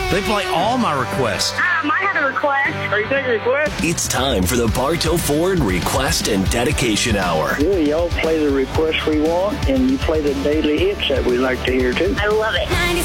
They play all my requests. I have a request. Are you taking requests? It's time for the Bartow Ford Request and Dedication Hour. Yeah, y'all play the requests we want, and you play the daily hits that we like to hear, too. I love it.